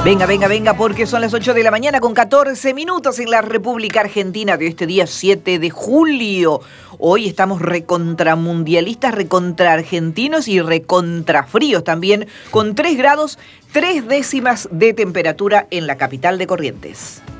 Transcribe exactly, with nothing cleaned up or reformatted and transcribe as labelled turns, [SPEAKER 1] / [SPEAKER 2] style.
[SPEAKER 1] Venga, venga, venga, porque son las ocho de la mañana con catorce minutos en la República Argentina de este día siete de julio. Hoy estamos recontramundialistas, recontraargentinos y recontrafríos también, con tres grados, tres décimas de temperatura en la capital de Corrientes.